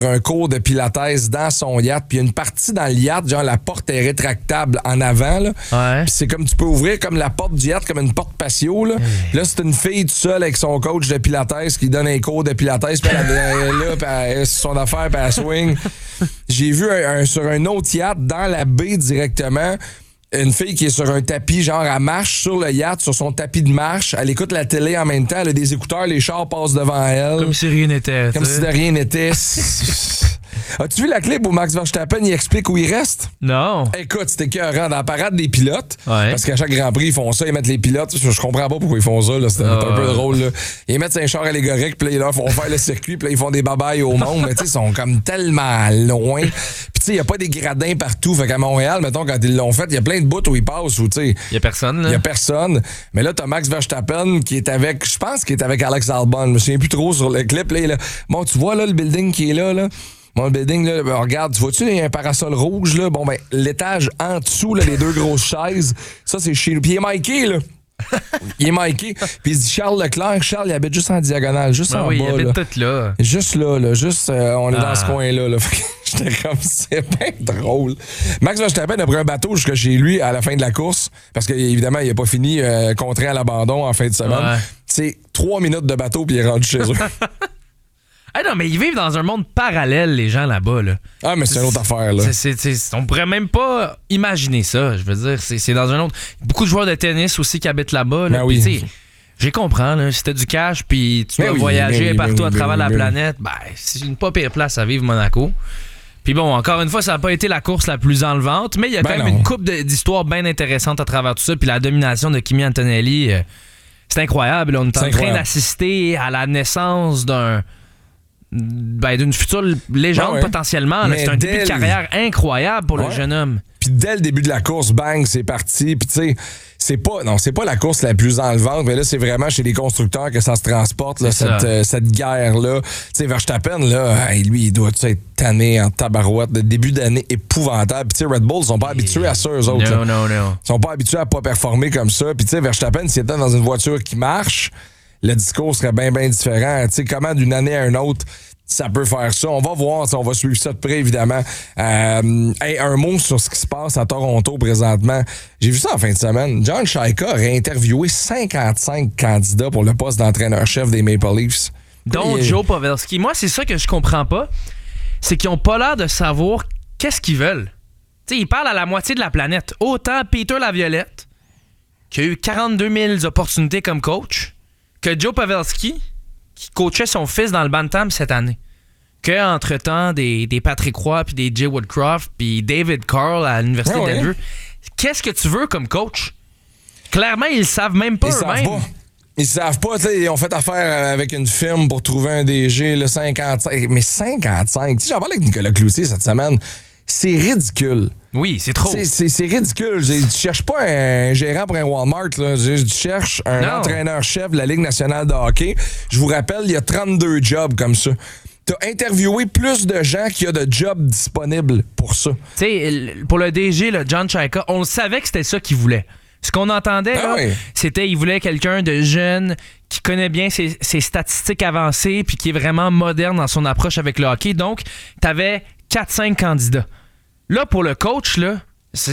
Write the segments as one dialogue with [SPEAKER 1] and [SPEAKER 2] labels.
[SPEAKER 1] un cours de pilates dans son yacht, puis il y a une partie dans le yacht, genre la porte est rétractable en avant, là.
[SPEAKER 2] Ouais.
[SPEAKER 1] Puis c'est comme tu peux ouvrir comme la porte du yacht, comme une porte patio, là. Là, c'est une fille toute seule avec son coach de pilates qui donne un cours de pilates, puis elle est là, puis elle c'est son affaire, puis elle swing. J'ai vu sur un autre yacht, dans la baie directement, une fille qui est sur un tapis, genre, elle marche sur le yacht, sur son tapis de marche. Elle écoute la télé en même temps. Elle a des écouteurs, les chars passent devant elle.
[SPEAKER 2] Comme si rien n'était.
[SPEAKER 1] Comme si de rien n'était. As-tu vu la clip où Max Verstappen il explique où il reste?
[SPEAKER 2] Non.
[SPEAKER 1] Écoute, c'était écœurant. Dans la parade des pilotes,
[SPEAKER 2] Ouais.
[SPEAKER 1] parce qu'à chaque Grand Prix, ils font ça, ils mettent les pilotes. Je comprends pas pourquoi ils font ça. Là. C'était un peu drôle. Là. Ils mettent un char allégorique, puis là, ils leur font faire le circuit, puis là, ils font des babayes au monde. Mais tu sais, ils sont comme tellement loin. Puis tu sais, il n'y a pas des gradins partout. Fait qu'à Montréal, mettons, quand ils l'ont fait, il y a plein de bouts où ils passent. Où, tu sais,
[SPEAKER 2] Il y a personne, là.
[SPEAKER 1] il y a personne. Mais là, t'as Max Verstappen qui est avec, je pense qu'il est avec Alex Albon. Je me souviens plus trop sur le clip. Là, bon, tu vois là le building qui est là. Bon, le building, là, ben, regarde, tu vois-tu, il y a un parasol rouge, là. Bon, ben, l'étage en dessous, là, les deux grosses chaises, ça, c'est chez nous. Puis il est Mikey, là. Il est Mikey. Puis il se dit Charles Leclerc. Charles, il habite juste en diagonale, juste en
[SPEAKER 2] oui,
[SPEAKER 1] bas.
[SPEAKER 2] il habite
[SPEAKER 1] là.
[SPEAKER 2] tout là.
[SPEAKER 1] Juste là. On est dans ce coin-là. Là. Fait que j'étais comme, c'est bien drôle. Max Verstappen a pris un bateau jusqu'à chez lui à la fin de la course, parce qu'évidemment, il n'a pas fini contraint à l'abandon en fin de semaine.
[SPEAKER 2] Ouais.
[SPEAKER 1] C'est 3 minutes de bateau, puis il est rendu chez eux.
[SPEAKER 2] Ah non, mais ils vivent dans un monde parallèle, les gens là-bas, là.
[SPEAKER 1] Ah, mais c'est une autre affaire, là.
[SPEAKER 2] On pourrait même pas imaginer ça. Je veux dire, c'est dans un autre. Beaucoup de joueurs de tennis aussi qui habitent là-bas. Là,
[SPEAKER 1] Ben oui.
[SPEAKER 2] Puis, tu sais, j'ai compris, là. Si t'as du cash, puis tu dois voyager partout à travers la planète, ben, c'est une pas pire place à vivre, Monaco. Puis bon, encore une fois, ça n'a pas été la course la plus enlevante, mais il y a quand même une couple d'histoires bien intéressantes à travers tout ça. Puis la domination de Kimi Antonelli, c'est incroyable. On est en train d'assister à la naissance d'une future légende potentiellement. Là. C'est un début de carrière incroyable pour le jeune homme.
[SPEAKER 1] Puis dès le début de la course, bang, c'est parti. Puis tu sais, c'est pas la course la plus enlevante, mais là, c'est vraiment chez les constructeurs que ça se transporte, là, cette guerre-là. Tu sais, Verstappen, là, lui, il doit être tanné en tabarouette de début d'année épouvantable. Puis tu sais, Red Bull, ils sont pas habitués à ça, eux autres.
[SPEAKER 2] Non.
[SPEAKER 1] Ils sont pas habitués à pas performer comme ça. Puis tu sais, Verstappen, s'il était dans une voiture qui marche, le discours serait bien, bien différent. Tu sais, comment d'une année à une autre, ça peut faire ça. On va voir, on va suivre ça de près, évidemment. Un mot sur ce qui se passe à Toronto présentement. J'ai vu ça en fin de semaine. John Shaika aurait interviewé 55 candidats pour le poste d'entraîneur-chef des Maple Leafs.
[SPEAKER 2] Dont Joe Pavelski. Moi, c'est ça que je comprends pas. C'est qu'ils ont pas l'air de savoir qu'est-ce qu'ils veulent. Tu sais, ils parlent à la moitié de la planète. Autant Peter Laviolette, qui a eu 42 000 opportunités comme coach, que Joe Pavelski, qui coachait son fils dans le Bantam cette année. Que, entre-temps, des Patrick Roy, puis des Jay Woodcroft, puis David Carl à l'Université d'Edinburgh. Qu'est-ce que tu veux comme coach? Clairement, ils le savent même pas eux-mêmes.
[SPEAKER 1] Ils savent pas, ils ont fait affaire avec une firme pour trouver un DG, le 55. Mais 55, tu sais, j'en parlais avec Nicolas Cloutier cette semaine. C'est ridicule.
[SPEAKER 2] Oui, c'est trop.
[SPEAKER 1] C'est ridicule. Tu cherches pas un gérant pour un Walmart. Là. Tu cherches un entraîneur-chef de la Ligue nationale de hockey. Je vous rappelle, il y a 32 jobs comme ça. T'as interviewé plus de gens qu'il y a de jobs disponibles pour ça.
[SPEAKER 2] Tu sais, pour le DG, là, John Shaika, on le savait que c'était ça qu'il voulait. Ce qu'on entendait, c'était qu'il voulait quelqu'un de jeune qui connaît bien ses statistiques avancées puis qui est vraiment moderne dans son approche avec le hockey. Donc, t'avais 4-5 candidats. Là, pour le coach, là,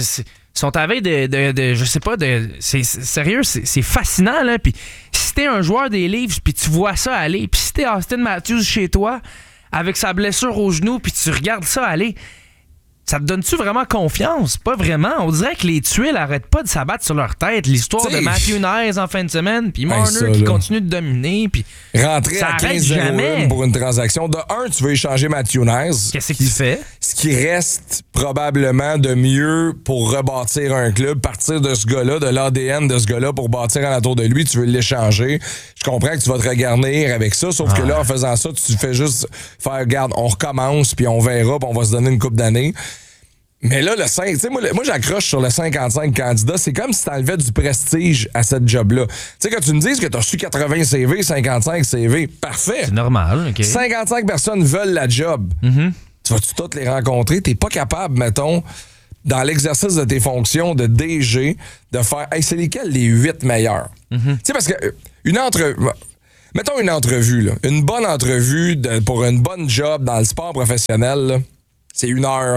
[SPEAKER 2] sont à veille de je sais pas, c'est sérieux, c'est fascinant, là. Puis si t'es un joueur des Leafs, puis tu vois ça aller, puis si t'es Austin Matthews chez toi, avec sa blessure au genou, puis tu regardes ça aller, ça te donne-tu vraiment confiance? Pas vraiment. On dirait que les tuiles n'arrêtent pas de s'abattre sur leur tête. L'histoire de Matthew Nyes en fin de semaine, puis Marner qui continue de dominer. Puis
[SPEAKER 1] rentrer à 15-0 pour une transaction. De un, tu veux échanger Matthew Nyes.
[SPEAKER 2] Qu'est-ce qu'il fait? Ce
[SPEAKER 1] qui reste probablement de mieux pour rebâtir un club, partir de ce gars-là, de l'ADN de ce gars-là pour bâtir alentour de lui, tu veux l'échanger. Je comprends que tu vas te regarnir avec ça, sauf que là, en faisant ça, tu fais juste faire, regarde, on recommence, puis on verra, puis on va se donner une couple d'années. Mais là, le 5, tu sais, moi j'accroche sur le 55 candidats. C'est comme si t'enlevais du prestige à cette job-là. Tu sais, quand tu me dises que t'as reçu 80 CV, 55 CV, parfait.
[SPEAKER 2] C'est normal, OK.
[SPEAKER 1] 55 personnes veulent la job.
[SPEAKER 2] Mm-hmm.
[SPEAKER 1] Tu vas-tu toutes les rencontrer? T'es pas capable, mettons, dans l'exercice de tes fonctions de DG, de faire, hey, c'est lesquels les 8 meilleurs?
[SPEAKER 2] Mm-hmm.
[SPEAKER 1] Tu sais, parce que Mettons une entrevue, là. Une bonne entrevue pour une bonne job dans le sport professionnel, là, c'est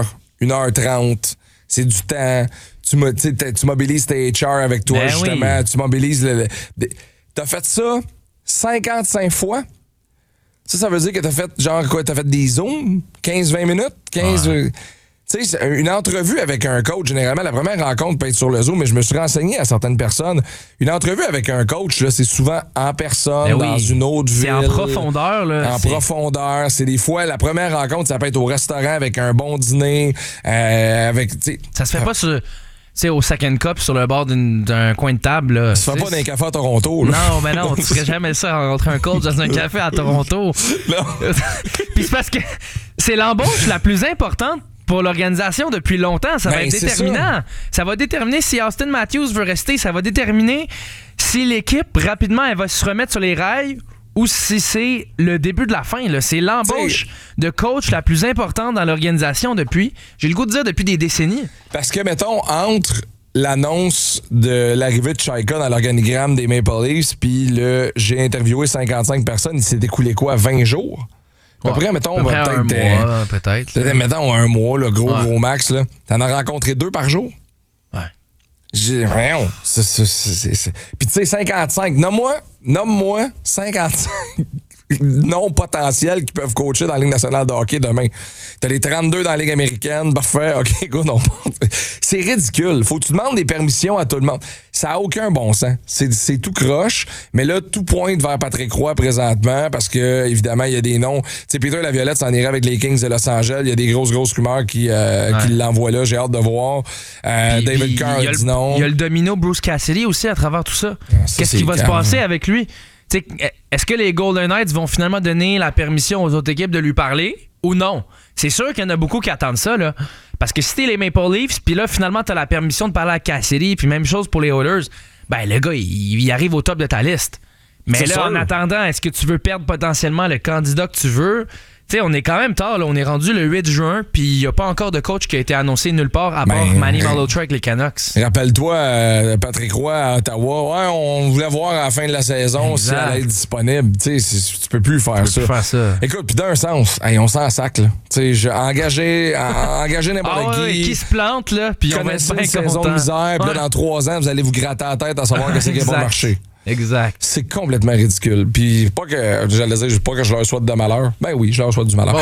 [SPEAKER 1] 1h30. C'est du temps. Tu mobilises tes HR avec toi, justement. Oui. Tu mobilises T'as fait ça 55 fois? Ça veut dire que t'as fait, t'as fait des Zooms? 15-20 minutes? 15... Ouais. Tu sais, une entrevue avec un coach, généralement, la première rencontre peut être sur le Zoom, mais je me suis renseigné à certaines personnes. Une entrevue avec un coach, là, c'est souvent en personne, dans une autre ville.
[SPEAKER 2] C'est en profondeur. Là,
[SPEAKER 1] profondeur. C'est des fois, la première rencontre, ça peut être au restaurant avec un bon dîner.
[SPEAKER 2] Ça se fait pas au Second Cup sur le bord d'un coin de table. Là.
[SPEAKER 1] Ça se fait pas dans un café à Toronto. Là.
[SPEAKER 2] Non, mais non, tu ferais jamais ça, rencontrer un coach dans un café à Toronto. Non. Puis c'est parce que c'est l'embauche la plus importante pour l'organisation depuis longtemps. Ça va être déterminant. Ça va déterminer si Austin Matthews veut rester. Ça va déterminer si l'équipe, rapidement, elle va se remettre sur les rails ou si c'est le début de la fin. Là. C'est l'embauche de coach la plus importante dans l'organisation depuis, j'ai le goût de dire, depuis des décennies.
[SPEAKER 1] Parce que, mettons, entre l'annonce de l'arrivée de Chaika dans l'organigramme des Maple Leafs puis j'ai interviewé 55 personnes, il s'est écoulé quoi, 20 jours? Après, mettons,
[SPEAKER 2] peut-être.
[SPEAKER 1] Mettons un mois, le gros max. Là. T'en as rencontré 2 par jour?
[SPEAKER 2] Ouais.
[SPEAKER 1] Voyons. Puis tu sais, 55. Nomme-moi 55 non potentiels qui peuvent coacher dans la Ligue nationale de hockey demain. T'as les 32 dans la Ligue américaine. Parfait. OK, go, non. C'est ridicule. Faut que tu demandes des permissions à tout le monde. Ça n'a aucun bon sens. C'est tout croche. Mais là, tout pointe vers Patrick Roy présentement parce que, évidemment, il y a des noms. Tu sais, Peter Laviolette s'en irait avec les Kings de Los Angeles. Il y a des grosses rumeurs qui l'envoient là. J'ai hâte de voir. David Kerr dit non.
[SPEAKER 2] Il y a le domino Bruce Cassidy aussi à travers tout ça. Qu'est-ce qui va se passer avec lui? T'sais, est-ce que les Golden Knights vont finalement donner la permission aux autres équipes de lui parler ou non? C'est sûr qu'il y en a beaucoup qui attendent ça, là. Parce que si t'es les Maple Leafs, puis là, finalement, t'as la permission de parler à Cassidy, puis même chose pour les Oilers, ben le gars, il arrive au top de ta liste. Mais là, sûr. En attendant, est-ce que tu veux perdre potentiellement le candidat que tu veux? Tu sais, on est quand même tard, là. On est rendu le 8 juin, puis il n'y a pas encore de coach qui a été annoncé nulle part à part Manny Malhotra avec les Canucks.
[SPEAKER 1] Rappelle-toi, Patrick Roy à Ottawa, on voulait voir à la fin de la saison si elle allait être disponible. Tu sais, tu peux plus faire ça. Écoute, puis d'un sens, on s'en sac, là. Tu sais, engager n'importe qui.
[SPEAKER 2] Qui se plante, là, puis on va être bien
[SPEAKER 1] saison de misère, puis là, dans 3 ans, vous allez vous gratter la tête à savoir que c'est qui n'a pas marché.
[SPEAKER 2] Exact.
[SPEAKER 1] C'est complètement ridicule. Puis pas que je leur souhaite de malheur. Ben oui, je leur souhaite du malheur.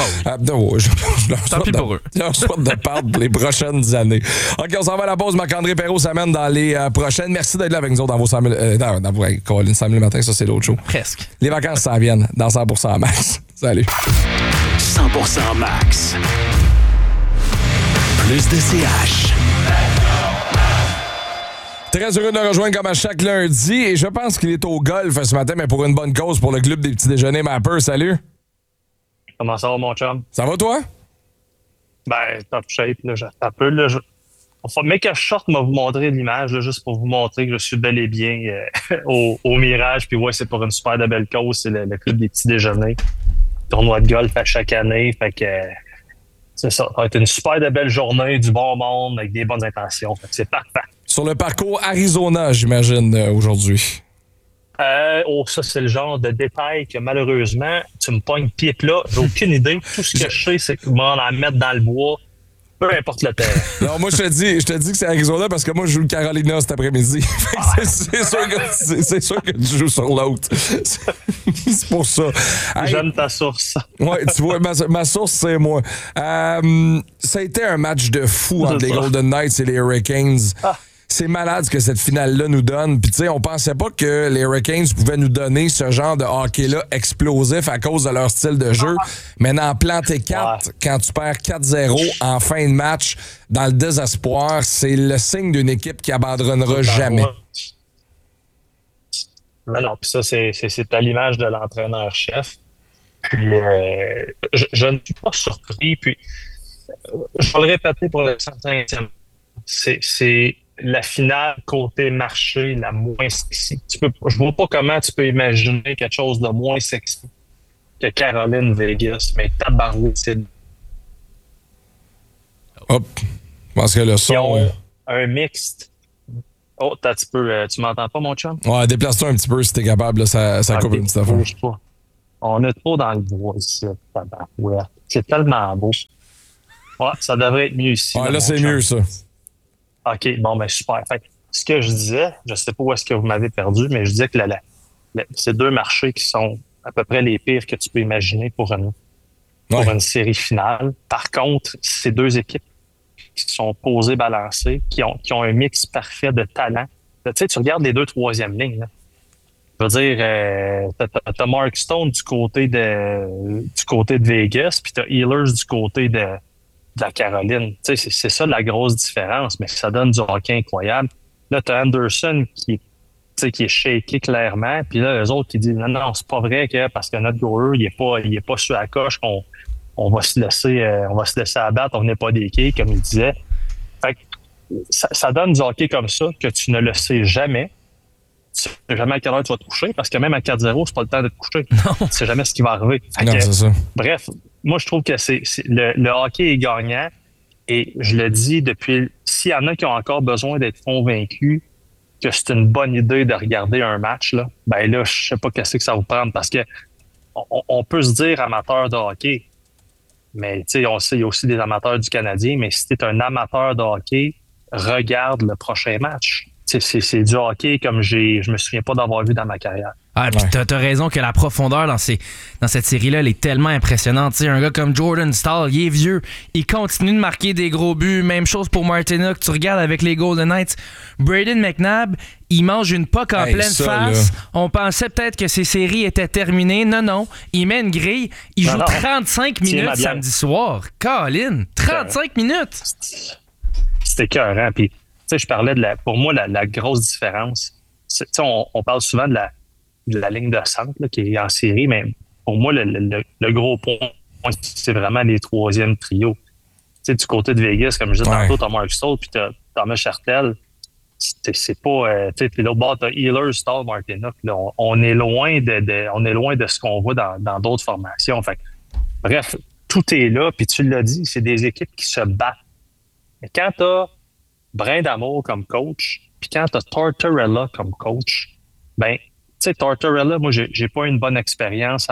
[SPEAKER 1] Je leur souhaite de perdre les prochaines années. OK, on s'en va à la pause. Marc-André Perrault s'amène dans les prochaines. Merci d'être là avec nous autres dans vos 100 000... Colin, 100 000 matin, ça c'est l'autre show.
[SPEAKER 2] Presque.
[SPEAKER 1] Les vacances s'en viennent dans 100% Max. Salut.
[SPEAKER 3] 100% Max. Plus de CH.
[SPEAKER 1] Très heureux de le rejoindre comme à chaque lundi et je pense qu'il est au golf ce matin, mais pour une bonne cause, pour le club des petits déjeuners Mapper. Salut!
[SPEAKER 4] Comment ça va, mon chum?
[SPEAKER 1] Ça va, toi?
[SPEAKER 4] Ben, top shape. Là, un peu, là, mais que je sorte, m'a vous montrer l'image, là, juste pour vous montrer que je suis bel et bien au Mirage. Puis ouais, c'est pour une super de belle cause. C'est le club des petits déjeuners. Tournoi de golf à chaque année. Fait que c'est ça. Ça va être une super de belle journée, du bon monde, avec des bonnes intentions. Fait que c'est parfait.
[SPEAKER 1] Sur le parcours Arizona, j'imagine, aujourd'hui.
[SPEAKER 4] Ça, c'est le genre de détail que malheureusement, tu me pognes pied plat. J'ai aucune idée. Tout ce que je sais, c'est qu'on va en mettre dans le bois, peu importe le terrain.
[SPEAKER 1] Non, moi, je te dis que c'est Arizona parce que moi, je joue le Carolina cet après-midi. C'est sûr que tu joues sur l'autre. C'est pour ça.
[SPEAKER 4] J'aime ta source.
[SPEAKER 1] Ouais, tu vois, ma source, c'est moi. Ça a été un match de fou entre les Golden Knights et les Hurricanes. C'est malade ce que cette finale-là nous donne. Puis tu sais, on pensait pas que les Hurricanes pouvaient nous donner ce genre de hockey-là explosif à cause de leur style de jeu. Mais d'en planter 4 quand tu perds 4-0 en fin de match dans le désespoir, c'est le signe d'une équipe qui abandonnera jamais.
[SPEAKER 4] Mais non, puis ça, c'est à l'image de l'entraîneur-chef. Puis je ne suis pas surpris. Puis je vais le répéter pour le 150e. C'est la finale côté marché la moins sexy. Je vois pas comment tu peux imaginer quelque chose de moins sexy que Caroline Vegas, mais tabarouette, c'est...
[SPEAKER 1] Hop, parce que le son...
[SPEAKER 4] Ils ont un mixte Oh, t'as un petit peu. Tu m'entends pas, mon chum?
[SPEAKER 1] Ouais, déplace-toi un petit peu si t'es capable. Là, ça coupe une petite affaire.
[SPEAKER 4] Bouge pas. On est trop dans le bois ici. Ouais. C'est tellement beau. Ouais, ça devrait être mieux ici.
[SPEAKER 1] Ouais, là, c'est mieux, ça.
[SPEAKER 4] OK, bon, ben super. Fait, ce que je disais, je sais pas où est-ce que vous m'avez perdu, mais je disais que ces deux marchés qui sont à peu près les pires que tu peux imaginer pour une série finale. Par contre, ces deux équipes qui sont posées, balancées, qui ont un mix parfait de talent. Tu sais, tu regardes les deux troisième lignes, là. Je veux dire, t'as Mark Stone du côté de Vegas, puis t'as Ehlers du côté de la Caroline. Tu sais, c'est ça la grosse différence, mais ça donne du hockey incroyable. Là, t'as Anderson qui est shaké clairement, puis là, eux autres qui disent non, c'est pas vrai que parce que notre goaler, il est pas sur la coche on va se laisser abattre, on n'est pas des quilles, comme il disait. Fait que ça donne du hockey comme ça que tu ne le sais jamais. Tu sais jamais à quelle heure tu vas te coucher, parce que même à 4-0, c'est pas le temps de te coucher.
[SPEAKER 2] Non.
[SPEAKER 4] Tu sais jamais ce qui va arriver.
[SPEAKER 1] Non, c'est ça.
[SPEAKER 4] Bref, moi, je trouve que le hockey est gagnant. Et je le dis depuis, s'il y en a qui ont encore besoin d'être convaincus que c'est une bonne idée de regarder un match, là, ben là, je sais pas qu'est-ce que ça va vous prendre, parce que on peut se dire amateur de hockey, mais tu sais, on sait, il y a aussi des amateurs du Canadien, mais si tu es un amateur de hockey, regarde le prochain match. C'est du hockey comme je me souviens pas d'avoir vu dans ma carrière.
[SPEAKER 2] Ah, puis t'as raison que la profondeur dans cette série-là, elle est tellement impressionnante. T'sais, un gars comme Jordan Staal, il est vieux, il continue de marquer des gros buts. Même chose pour Martinook. Tu regardes avec les Golden Knights, Braden McNabb, il mange une puck en pleine face. Là. On pensait peut-être que ces séries étaient terminées. Non. Il met une grille. Il joue 35 minutes samedi soir. Colin, 35 minutes!
[SPEAKER 4] C'était écœurant. Puis, tu sais, je parlais pour moi, la grosse différence. On parle souvent de la ligne de centre là, qui est en série, mais pour moi, le gros point, c'est vraiment les troisièmes trios. Tu sais, du côté de Vegas, comme je disais tantôt, t'as Mark Stone puis t'as Thomas Chartel. C'est pas... tu sais, puis l'autre bord, t'as Ehlers, Staal, Martinook. Là, on est loin de ce qu'on voit dans d'autres formations. Fait, bref, tout est là, puis tu l'as dit, c'est des équipes qui se battent. Mais quand t'as Brindamour comme coach, puis quand t'as Tortorella comme coach, ben, tu sais, Tortorella, moi, j'ai pas une bonne expérience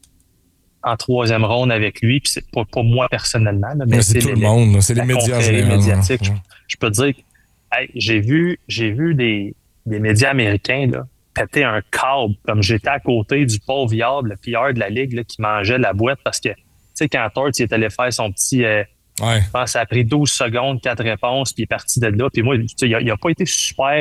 [SPEAKER 4] en troisième ronde avec lui, puis c'est pas moi personnellement, là, mais
[SPEAKER 1] c'est tout le monde, c'est les médias
[SPEAKER 4] médiatiques. Je peux te dire, j'ai vu des médias américains là, péter un câble, comme j'étais à côté du pauvre Yard, le pilleur de la ligue, là, qui mangeait la boîte parce que, tu sais, quand Tort, il est allé faire son petit... Je pense que ça a pris 12 secondes, 4 réponses, puis il est parti de là. Puis moi, il n'a pas été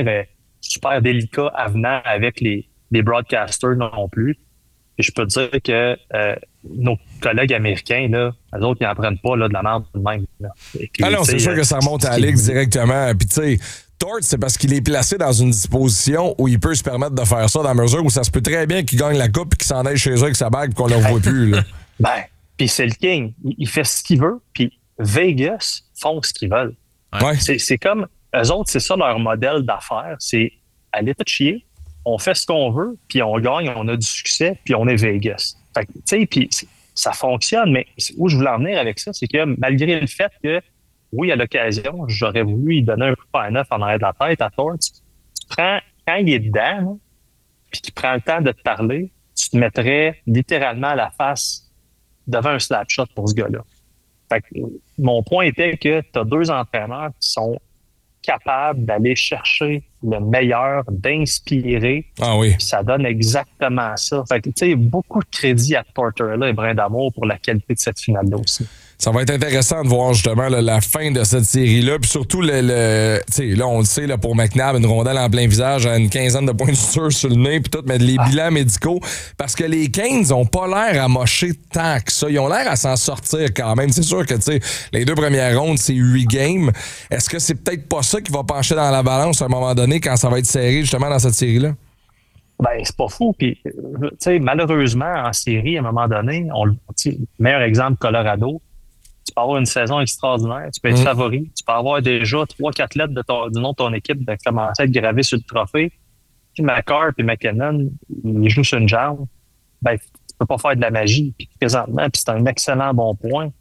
[SPEAKER 4] super délicat, avenant avec les broadcasters non plus. Et je peux te dire que nos collègues américains, là, eux autres, ils n'en prennent pas là, de la merde de même. Là. Puis,
[SPEAKER 1] non, c'est sûr que ça remonte à la Ligue directement. Puis tu sais, Tort, c'est parce qu'il est placé dans une disposition où il peut se permettre de faire ça dans la mesure où ça se peut très bien qu'il gagne la coupe et qu'il s'en aille chez eux avec sa bague et qu'on ne le revoit plus. Là.
[SPEAKER 4] Puis c'est le king. Il fait ce qu'il veut, puis Vegas font ce qu'ils veulent.
[SPEAKER 1] Ouais.
[SPEAKER 4] C'est comme, eux autres, c'est ça leur modèle d'affaires. C'est aller te chier, on fait ce qu'on veut, puis on gagne, on a du succès, puis on est Vegas. Fait que, tu sais, puis ça fonctionne, mais où je voulais en venir avec ça, c'est que malgré le fait que, oui, à l'occasion, j'aurais voulu lui donner un coup de pain neuf en arrière de la tête à Tort, tu prends, quand il est dedans, là, puis qu'il prend le temps de te parler, tu te mettrais littéralement à la face devant un slap shot pour ce gars-là. Fait que mon point était que tu as deux entraîneurs qui sont capables d'aller chercher le meilleur, d'inspirer.
[SPEAKER 1] Ah oui.
[SPEAKER 4] Puis ça donne exactement ça. Fait que, tu sais, beaucoup de crédit à Tortorella et Brindamour pour la qualité de cette finale-là aussi.
[SPEAKER 1] Ça va être intéressant de voir justement là, la fin de cette série-là. Puis surtout, tu sais, là, on le sait, là, pour McNabb, une rondelle en plein visage à une quinzaine de points de suture sur le nez, puis tout, mais les bilans médicaux. Parce que les Canes ont pas l'air à mocher tant que ça. Ils ont l'air à s'en sortir quand même. C'est sûr que, tu sais, les deux premières rondes, c'est 8 games. Est-ce que c'est peut-être pas ça qui va pencher dans la balance à un moment donné quand ça va être serré, justement, dans cette série-là?
[SPEAKER 4] Ben, c'est pas fou. Puis, tu sais, malheureusement, en série, à un moment donné, meilleur exemple, Colorado, tu peux avoir une saison extraordinaire, tu peux être favori, tu peux avoir déjà 3-4 lettres du nom de ton équipe de commencer à être gravé sur le trophée. Puis McCarr et McKinnon, ils jouent sur une jambe. Ben, tu peux pas faire de la magie. Puis présentement, puis c'est un excellent bon point.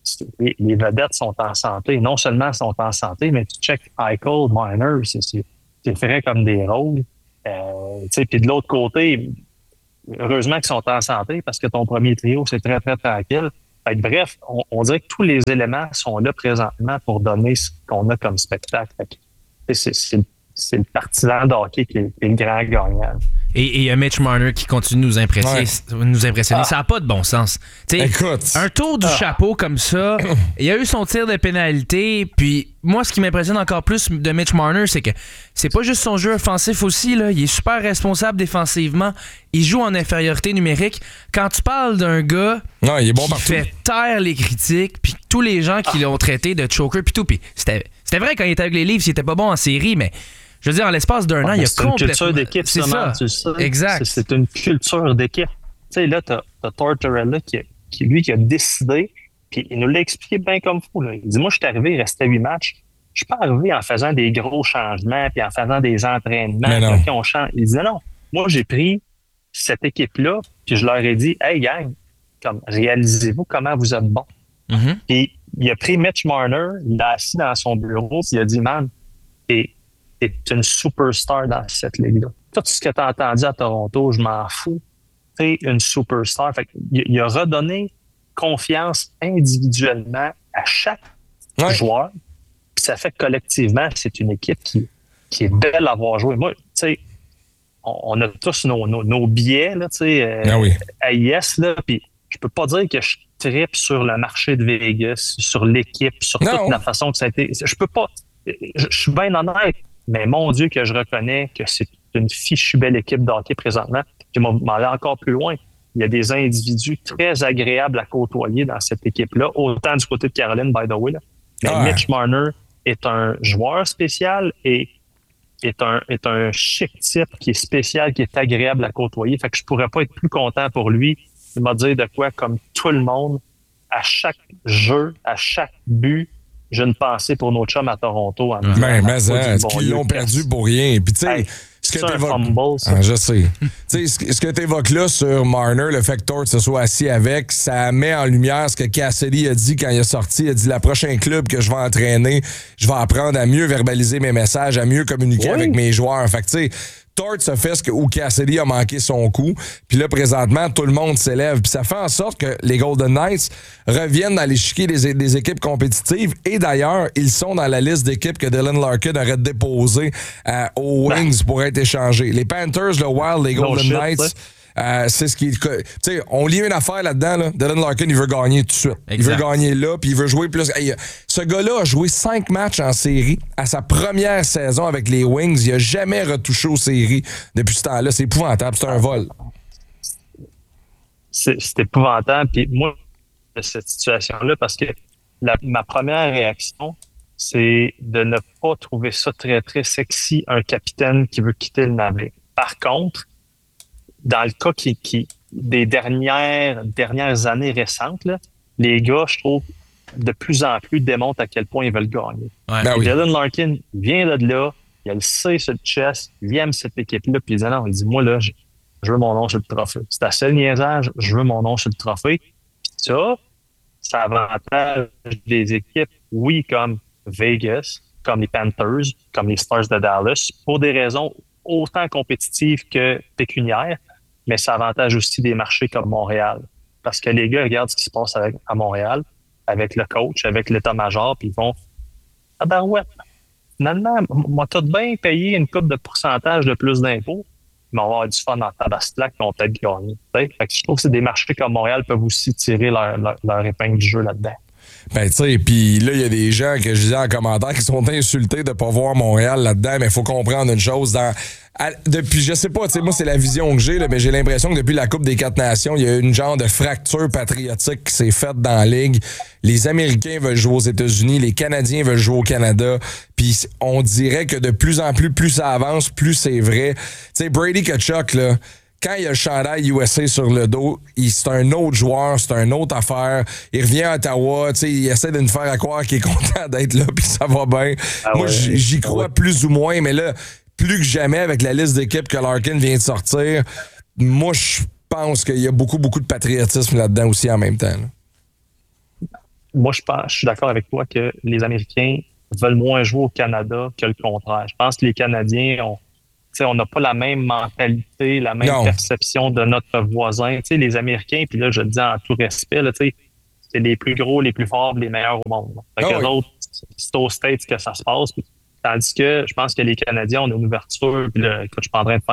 [SPEAKER 4] Les vedettes sont en santé. Non seulement sont en santé, mais tu check Eichel, Marner, t'es frais comme des rôles. Puis de l'autre côté, heureusement qu'ils sont en santé parce que ton premier trio, c'est très, très tranquille. Fait que, bref, on dirait que tous les éléments sont là présentement pour donner ce qu'on a comme spectacle. Fait que, c'est le partisan de hockey qui est le grand gagnant.
[SPEAKER 2] Et il y a Mitch Marner qui continue de nous impressionner. Ça n'a pas de bon sens.
[SPEAKER 1] Écoute.
[SPEAKER 2] Un tour du chapeau comme ça, il y a eu son tir de pénalité. Puis moi, ce qui m'impressionne encore plus de Mitch Marner, c'est que c'est pas juste son jeu offensif aussi. Là. Il est super responsable défensivement. Il joue en infériorité numérique. Quand tu parles d'un gars
[SPEAKER 1] il est bon
[SPEAKER 2] qui fait taire les critiques, puis tous les gens qui l'ont traité de choker, puis tout. Puis c'était vrai quand il était avec les Leafs, il était pas bon en série, mais... Je veux dire, en l'espace d'un an, il y a complètement...
[SPEAKER 4] C'est une culture d'équipe,
[SPEAKER 2] c'est ça.
[SPEAKER 4] Tu sais.
[SPEAKER 2] Exact.
[SPEAKER 4] C'est une culture d'équipe. Tu sais, là, t'as Tortorella qui a décidé, puis il nous l'a expliqué bien comme fou. Là. Il dit, moi, je suis arrivé, il restait 8 matchs. Je suis pas arrivé en faisant des gros changements, puis en faisant des entraînements. Puis on change. Il disait, non, moi, j'ai pris cette équipe-là, puis je leur ai dit, hey, gang, réalisez-vous comment vous êtes bon.
[SPEAKER 2] Mm-hmm.
[SPEAKER 4] Puis il a pris Mitch Marner, il l'a assis dans son bureau, puis il a dit, man, t'es une superstar dans cette ligue-là. Tout ce que tu as entendu à Toronto, je m'en fous. T'es une superstar. Fait il a redonné confiance individuellement à chaque joueur. Puis ça fait que collectivement, c'est une équipe qui est belle à voir jouer. Moi, tu sais, on a tous nos billets, là, tu sais, à IS, là, puis je peux pas dire que je trippe sur le marché de Vegas, sur l'équipe, sur toute la façon que ça a été. Je peux pas. Je suis bien honnête. Mais mon Dieu, que je reconnais que c'est une fichue belle équipe de hockey présentement. Je m'en vais encore plus loin. Il y a des individus très agréables à côtoyer dans cette équipe-là, autant du côté de Caroline, by the way. Là. Mais Mitch Marner est un joueur spécial et est un chic type qui est spécial, qui est agréable à côtoyer. Fait que je pourrais pas être plus content pour lui. Il m'a dit de quoi, comme tout le monde, à chaque jeu, à chaque but, j'ai une pensée pour nos chums à Toronto.
[SPEAKER 1] Qu'ils l'ont perdu pour rien. Puis tu sais, ce que t'évoques... je sais. Tu sais, ce que t'évoques là sur Marner, le fait que Tort se soit assis avec, ça met en lumière ce que Cassidy a dit quand il est sorti. Il a dit, la prochaine club que je vais entraîner, je vais apprendre à mieux verbaliser mes messages, à mieux communiquer avec mes joueurs. Fait que tu sais, Tort se fait où Cassidy a manqué son coup. Puis là, présentement, tout le monde s'élève. Puis ça fait en sorte que les Golden Knights reviennent dans l'échiquier des équipes compétitives. Et d'ailleurs, ils sont dans la liste d'équipes que Dylan Larkin aurait déposé aux Wings pour être échangés. Les Panthers, le Wild, les Golden Knights... c'est ce qui... Tu sais, on lit une affaire là-dedans. Là. Dylan Larkin, il veut gagner tout de suite. Exact. Il veut gagner là, puis il veut jouer plus. Hey, ce gars-là a joué 5 matchs en série à sa première saison avec les Wings. Il a jamais retouché aux séries depuis ce temps-là. C'est épouvantable. C'est un vol.
[SPEAKER 4] C'est épouvantable. Puis moi, de cette situation-là, parce que ma première réaction, c'est de ne pas trouver ça très, très sexy, un capitaine qui veut quitter le navire. Par contre, dans le cas des dernières années récentes, là, les gars, je trouve, de plus en plus démontrent à quel point ils veulent gagner. Dylan Larkin vient de là, il a le C sur le chest, il aime cette équipe-là, puis il dit moi là, je veux mon nom sur le trophée. C'est assez niaisage, je veux mon nom sur le trophée. Puis ça avantage des équipes, oui, comme Vegas, comme les Panthers, comme les Stars de Dallas, pour des raisons autant compétitives que pécuniaires, mais ça avantage aussi des marchés comme Montréal. Parce que les gars regardent ce qui se passe à Montréal, avec le coach, avec l'état-major, puis ils vont « Ah ben ouais, finalement, moi, t'as bien payé une coupe de pourcentage de plus d'impôts, mais on va avoir du fun en tabaslac, puis on peut être gagné. » Fait que je trouve que c'est des marchés comme Montréal peuvent aussi tirer leur épingle du jeu là-dedans.
[SPEAKER 1] Ben, tu sais, puis là, il y a des gens que je disais en commentaire qui sont insultés de pas voir Montréal là-dedans, mais il faut comprendre une chose. Depuis, je sais pas, tu sais, moi, c'est la vision que j'ai, là, mais j'ai l'impression que depuis la Coupe des 4 Nations, il y a une genre de fracture patriotique qui s'est faite dans la Ligue. Les Américains veulent jouer aux États-Unis, les Canadiens veulent jouer au Canada, puis on dirait que de plus en plus ça avance, plus c'est vrai. Tu sais, Brady Tkachuk, là, quand il a le chandail USA sur le dos, c'est un autre joueur, c'est une autre affaire. Il revient à Ottawa, il essaie de nous faire croire qu'il est content d'être là puis ça va bien. Moi, j'y crois plus ou moins, mais là, plus que jamais, avec la liste d'équipes que Larkin vient de sortir, moi, je pense qu'il y a beaucoup de patriotisme là-dedans aussi en même temps. Là.
[SPEAKER 4] Moi, je suis d'accord avec toi que les Américains veulent moins jouer au Canada que le contraire. Je pense que les Canadiens on n'a pas la même mentalité, la même perception de notre voisin. T'sais, les Américains, puis là, je le dis en tout respect, là, c'est les plus gros, les plus forts, les meilleurs au monde. Fait que les autres, c'est aux States que ça se passe. Tandis que je pense que les Canadiens, on a une ouverture. Puis là, écoute, je suis en train de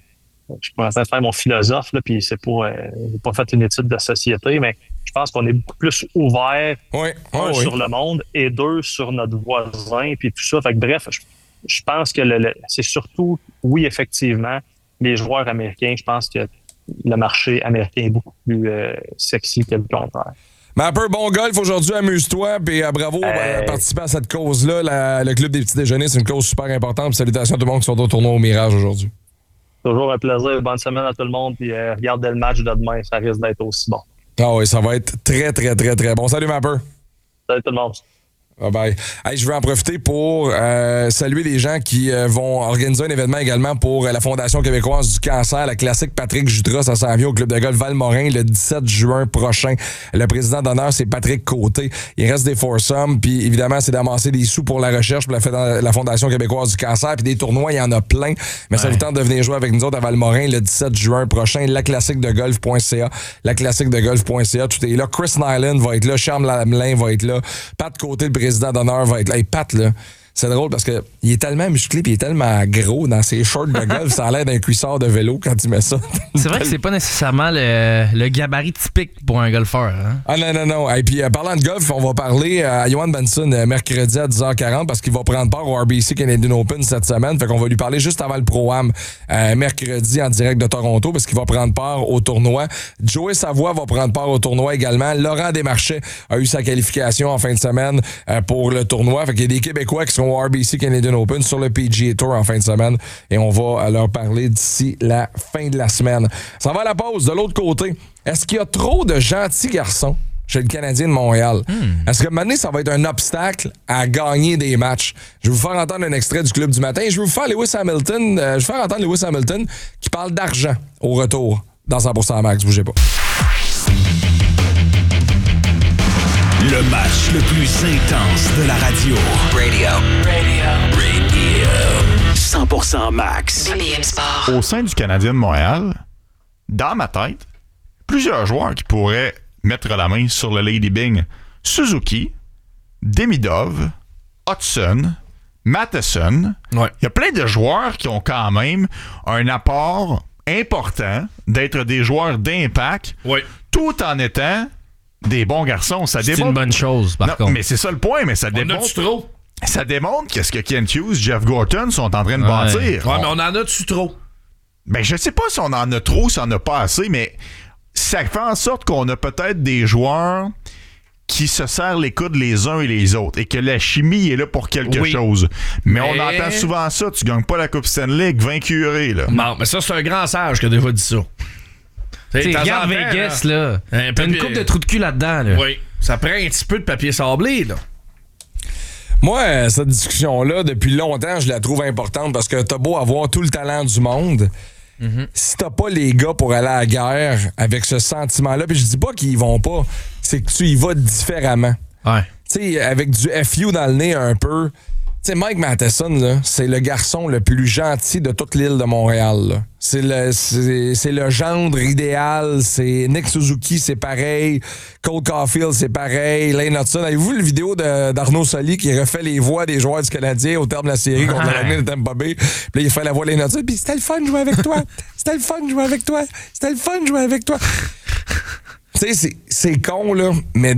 [SPEAKER 4] faire mon philosophe, là, puis j'ai pas fait une étude de société, mais je pense qu'on est beaucoup plus ouvert, sur le monde et deux, sur notre voisin, puis tout ça. Fait que bref, je pense que c'est surtout, oui, effectivement, les joueurs américains, je pense que le marché américain est beaucoup plus sexy que le contraire.
[SPEAKER 1] Mais un peu bon golf aujourd'hui, amuse-toi, puis bravo de participer à cette cause-là. Le Club des petits déjeuners, c'est une cause super importante. Puis salutations à tout le monde qui sont au tournoi au Mirage aujourd'hui.
[SPEAKER 4] Toujours un plaisir. Bonne semaine à tout le monde. Puis regardez le match de demain, ça risque d'être aussi bon.
[SPEAKER 1] Ah oui, ça va être très, très, très, très bon. Salut, Mapper.
[SPEAKER 4] Salut tout le monde.
[SPEAKER 1] Bye bye. Hey, je veux en profiter pour saluer les gens qui vont organiser un événement également pour la Fondation québécoise du cancer, la classique Patrick Jutras, ça s'en vient au club de golf Valmorin le 17 juin prochain. Le président d'honneur, c'est Patrick Côté. Il reste des foursomes, puis évidemment, c'est d'amasser des sous pour la recherche pour la Fondation québécoise du cancer, puis des tournois, il y en a plein. Mais ça vous tente de venir jouer avec nous autres à Valmorin le 17 juin prochain. Laclassiquedegolf.ca. Laclassiquedegolf.ca. Tout est là. Chris Nyland va être là. Charles Lamelin va être là. Pat Côté, le président d'honneur, va être là. Hey, Pat, là, c'est drôle parce que il est tellement musclé puis il est tellement gros dans ses shorts de golf, ça a l'air d'un cuissard de vélo quand il met ça.
[SPEAKER 2] C'est vrai que c'est pas nécessairement le gabarit typique pour un golfeur. Hein?
[SPEAKER 1] Ah non. Et puis, parlant de golf, on va parler à Johan Benson mercredi à 10h40 parce qu'il va prendre part au RBC Canadian Open cette semaine. Fait qu'on va lui parler juste avant le Pro-Am mercredi en direct de Toronto parce qu'il va prendre part au tournoi. Joey Savoie va prendre part au tournoi également. Laurent Desmarchais a eu sa qualification en fin de semaine pour le tournoi. Fait qu'il y a des Québécois qui sont au RBC Canadian Open sur le PGA Tour en fin de semaine et on va leur parler d'ici la fin de la semaine. Ça va à la pause. De l'autre côté, est-ce qu'il y a trop de gentils garçons chez le Canadien de Montréal? Est-ce que maintenant, ça va être un obstacle à gagner des matchs? Je vais vous faire entendre un extrait du Club du matin. Je vais vous faire entendre Lewis Hamilton qui parle d'argent au retour dans 100% Max. Bougez pas.
[SPEAKER 3] Le match le plus intense de la radio. Radio. 100% Max.
[SPEAKER 5] BBM Sport.
[SPEAKER 6] Au sein du Canadien de Montréal, dans ma tête, plusieurs joueurs qui pourraient mettre la main sur le Lady Byng. Suzuki, Demidov, Hudson, Matheson. Ouais. Il y a plein de joueurs qui ont quand même un apport important d'être des joueurs d'impact, tout en étant des bons garçons.
[SPEAKER 2] C'est une bonne chose, par contre.
[SPEAKER 6] Mais c'est ça le point, mais ça démontre...
[SPEAKER 7] trop?
[SPEAKER 6] Ça démontre qu'est-ce que Kent Hughes, Jeff Gorton sont en train de bâtir.
[SPEAKER 7] Ouais, mais on en a-tu trop?
[SPEAKER 6] Ben, je sais pas si on en a trop, si on en a pas assez, mais ça fait en sorte qu'on a peut-être des joueurs qui se serrent les coudes les uns et les autres et que la chimie est là pour quelque chose. Mais on entend souvent ça, tu gagnes pas la Coupe Stanley, vaincu, là.
[SPEAKER 7] Non, mais ça, c'est un grand sage qui a déjà dit ça.
[SPEAKER 2] Regarde Vegas, là. T'as une coupe de trous de cul là-dedans, là.
[SPEAKER 7] Oui. Ça prend un petit peu de papier sablé, là.
[SPEAKER 1] Moi, cette discussion-là, depuis longtemps, je la trouve importante parce que t'as beau avoir tout le talent du monde, si t'as pas les gars pour aller à la guerre avec ce sentiment-là, puis je dis pas qu'ils y vont pas, c'est que tu y vas différemment.
[SPEAKER 2] Ouais.
[SPEAKER 1] Tu sais, avec du FU dans le nez un peu. Tu sais, Mike Matheson, là, c'est le garçon le plus gentil de toute l'île de Montréal, là. C'est le gendre idéal. C'est Nick Suzuki, c'est pareil. Cole Caulfield, c'est pareil. Lane Hudson. Avez-vous vu la vidéo d'Arnaud Soli qui refait les voix des joueurs du Canadien au terme de la série contre la de Tampa Bay? Puis là, il fait la voix de Lane Hudson. Puis c'était le fun de jouer avec toi. C'était le fun de jouer avec toi. C'était le fun de jouer avec toi. Tu sais, c'est con, là, mais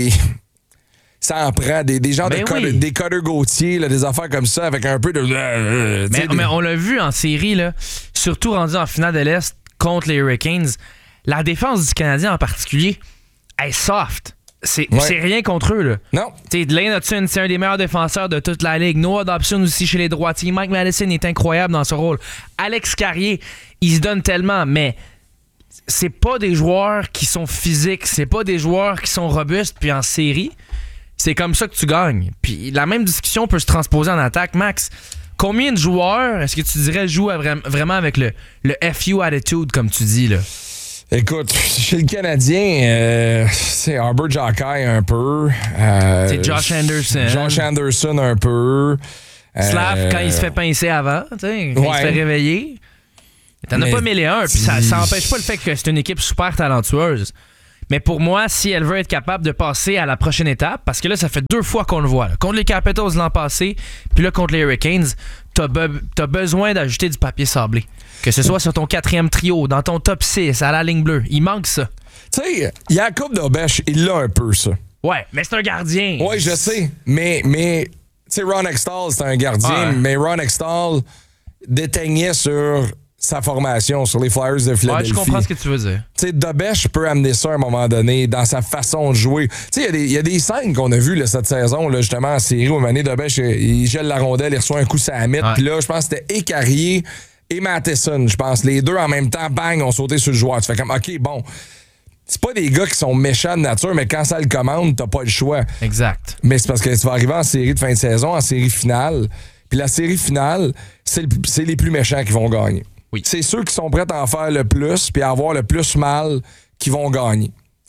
[SPEAKER 1] ça en prend des gens des Cutter Gauthier, là, des affaires comme ça avec un peu de...
[SPEAKER 2] Mais on l'a vu en série, là, surtout rendu en finale de l'Est contre les Hurricanes. La défense du Canadien en particulier est soft. C'est rien contre eux, là.
[SPEAKER 1] Non.
[SPEAKER 2] Lane Hudson, c'est un des meilleurs défenseurs de toute la ligue. Noah Dobson aussi chez les droitiers. Mike Matheson est incroyable dans ce rôle. Alex Carrier, il se donne tellement, mais c'est pas des joueurs qui sont physiques, c'est pas des joueurs qui sont robustes, puis en série... C'est comme ça que tu gagnes. Puis la même discussion peut se transposer en attaque. Max, combien de joueurs est-ce que tu dirais jouent vraiment avec le FU attitude, comme tu dis, là?
[SPEAKER 1] Écoute, chez le Canadien, c'est Arbor Xhekaj un peu.
[SPEAKER 2] C'est Josh Anderson.
[SPEAKER 1] Josh Anderson un peu.
[SPEAKER 2] Slav, quand il se fait pincer avant, quand il se fait réveiller. T'en as pas 1001, puis ça n'empêche pas le fait que c'est une équipe super talentueuse. Mais pour moi, si elle veut être capable de passer à la prochaine étape, parce que là, ça fait 2 fois qu'on le voit. Là. Contre les Capitals l'an passé, puis là, contre les Hurricanes, t'as besoin d'ajouter du papier sablé. Que ce soit sur ton 4e trio, dans ton top 6, à la ligne bleue. Il manque ça.
[SPEAKER 1] Tu sais, Jakub Dobeš, il l'a un peu, ça.
[SPEAKER 2] Ouais, mais c'est un gardien.
[SPEAKER 1] Ouais, je sais. Mais tu sais, Ron Hextall, c'est un gardien, mais Ron Hextall déteignait sur sa formation, sur les Flyers de Philadelphie.
[SPEAKER 2] Ouais, je comprends ce que tu veux dire.
[SPEAKER 1] Tu sais, Dobeš peut amener ça à un moment donné dans sa façon de jouer. Tu sais, il y a des scènes qu'on a vues là, cette saison, là, justement, en série, où Dobeš, il gèle la rondelle, il reçoit un coup sur la mythe. Puis là, je pense que c'était et Carrier et Matheson, je pense. Les deux en même temps, bang, ont sauté sur le joueur. Tu fais comme, OK, bon, c'est pas des gars qui sont méchants de nature, mais quand ça le commande, t'as pas le choix.
[SPEAKER 2] Exact.
[SPEAKER 1] Mais c'est parce que tu vas arriver en série de fin de saison, en série finale. Puis la série finale, c'est les plus méchants qui vont gagner.
[SPEAKER 2] Oui.
[SPEAKER 1] C'est ceux qui sont prêts à en faire le plus puis à avoir le plus mal qui vont gagner.